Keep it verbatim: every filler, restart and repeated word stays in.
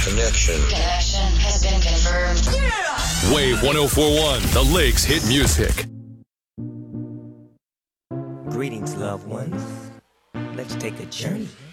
Connection. Connection has been confirmed. Yeah! Wave one oh four point one, the Lakes hit music. Greetings, loved ones. Let's take a journey.